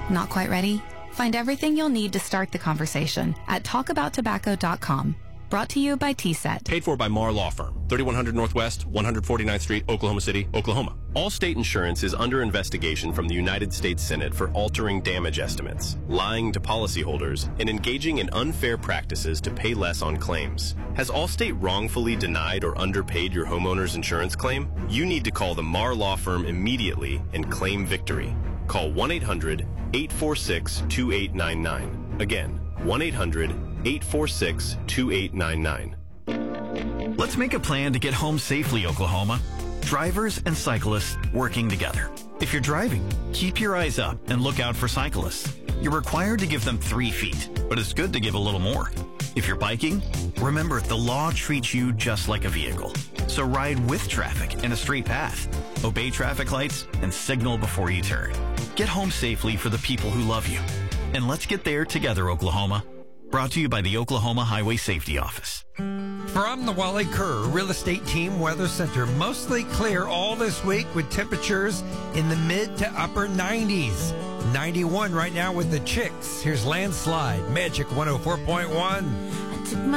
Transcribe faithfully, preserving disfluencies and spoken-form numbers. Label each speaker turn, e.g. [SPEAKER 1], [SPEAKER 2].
[SPEAKER 1] Not quite ready? Find everything you'll need to start the conversation at talk about tobacco dot com. Brought to you by T SET.
[SPEAKER 2] Paid for by Marr Law Firm, thirty-one hundred Northwest, one forty-ninth Street, Oklahoma City, Oklahoma. Allstate Insurance is under investigation from the United States Senate for altering damage estimates, lying to policyholders, and engaging in unfair practices to pay less on claims. Has Allstate wrongfully denied or underpaid your homeowner's insurance claim? You need to call the Marr Law Firm immediately and claim victory. Call one eight hundred, eight four six, two eight nine nine. Again, one eight hundred, eight four six, two eight nine nine.
[SPEAKER 3] Let's make a plan to get home safely, Oklahoma. Drivers and cyclists working together. If you're driving, keep your eyes up and look out for cyclists. You're required to give them three feet, but it's good to give a little more. If you're biking, remember the law treats you just like a vehicle. So ride with traffic in a straight path. Obey traffic lights and signal before you turn. Get home safely for the people who love you. And let's get there together, Oklahoma. Brought to you by the Oklahoma Highway Safety Office.
[SPEAKER 4] From the Wally Kerr Real Estate Team Weather Center, mostly clear all this week with temperatures in the mid to upper nineties. ninety-one right now with the Chicks. Here's Landslide, Magic one oh four point one.